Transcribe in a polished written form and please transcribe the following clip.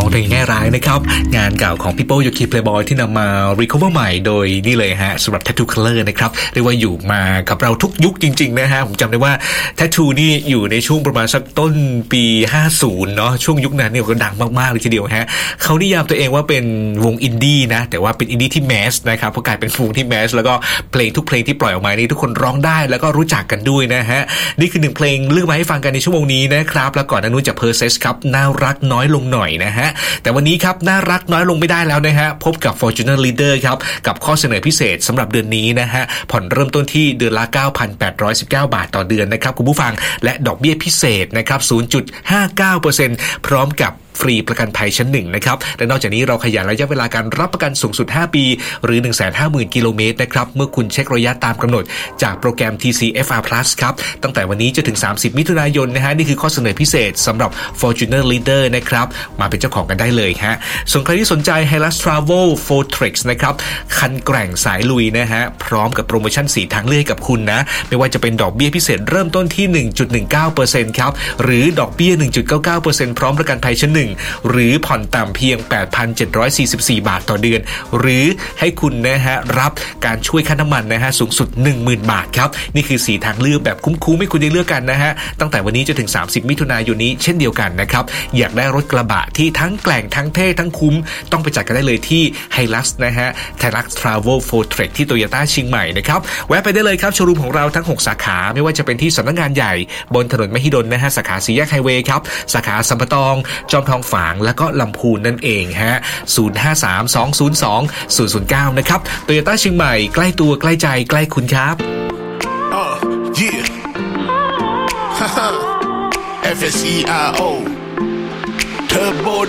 ในแง่ร้ายนะครับงานเก่าของพี่โป้โยคีเพลย์บอยที่นำมารีคัฟเวอร์ใหม่โดยนี่เลยฮะสำหรับ Tattoo Color นะครับเรียกว่าอยู่มากับเราทุกยุคจริงๆนะฮะผมจำได้ว่า Tattoo นี่อยู่ในช่วงประมาณสักต้นปี50เนาะช่วงยุคนั้นเนี่ยก็ดังมากๆเลยทีเดียวฮะเขานิยามตัวเองว่าเป็นวงอินดี้นะแต่ว่าเป็นอินดี้ที่แมสนะครับเพราะกลายเป็นวงที่แมสแล้วก็เพลงทุกเพลงที่ปล่อยออกมานี่ทุกคนร้องได้แล้วก็รู้จักกันด้วยนะฮะนี่คือ1เพลงเลือกมาให้ฟังกันในชั่วโมงนี้นะครับแล้วก่อนหน้านู้นจาก Perses ครับน่ารักน้อยลงหน่อยนะฮะแต่วันนี้ครับน่ารักน้อยลงไม่ได้แล้วนะฮะพบกับ Fortuner Leader ครับกับข้อเสนอพิเศษสำหรับเดือนนี้นะฮะผ่อนเริ่มต้นที่เดือนละ 9,819 บาทต่อเดือนนะครับคุณผู้ฟังและดอกเบี้ยพิเศษนะครับ 0.59% พร้อมกับฟรีประกันภัยชั้น1นะครับและนอกจากนี้เราขยายระยะเวลาการรับประกันสูงสุด5ปีหรือ 150,000 กิโลเมตรนะครับเมื่อคุณเช็คระยะตามกำหนดจากโปรแกรม TCFR Plus ครับตั้งแต่วันนี้จนถึง30มิถุนายนนะฮะนี่คือข้อเสนอพิเศษสำหรับ Fortuner Leader นะครับมาเป็นเจ้าของกันได้เลยฮะส่วนใครที่สนใจ Hilux Travel Fortrex นะครับคันแกร่งสายลุยนะฮะพร้อมกับโปรโมชั่น4ทางเลือกให้กับคุณนะไม่ว่าจะเป็นดอกเบี้ยพิเศษเริ่มต้นที่ 1.19% ครับหรือดอกเบี้ย 1.99% พร้อมประกันภัยชั้น1หรือผ่อนต่ำเพียง 8,744 บาทต่อเดือนหรือให้คุณนะฮะรับการช่วยค่าน้ำมันนะฮะสูงสุด 10,000 บาทครับนี่คือ4ทางเลือกแบบคุ้มๆให้คุณได้เลือกกันนะฮะตั้งแต่วันนี้จนถึง30มิถุนายนนี้เช่นเดียวกันนะครับอยากได้รถกระบะที่ทั้งแกร่งทั้งเท่ทั้งคุ้มต้องไปจัดกันได้เลยที่ Hilux นะฮะ Hilux Travel Fortrex ที่ Toyota เชียงใหม่นะครับแวะไปได้เลยครับโชว์รูมของเราทั้ง6สาขาไม่ว่าจะเป็นที่สำนักงานใหญ่บนถนนมหิดลนะฮะสาขาสี่แยกไฮเวย์ครับสาขาสัมปตองจอมทองฝางแล้วก็ลำพูนนั่นเองฮะ 053-202-009 นะครับ Toyota เชียงใหม่ใกล้ตัวใกล้ใจใกล้คุณครับ yeah FSEIO Turbo